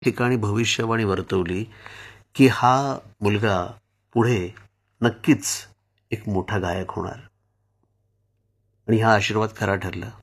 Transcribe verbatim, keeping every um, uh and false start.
ठिकाणी भविष्यवाणी वर्तवली की हा मुलगा पुढे नक्कीच एक मोठा गायक होणार आणि हा आशीर्वाद खरा ठरला.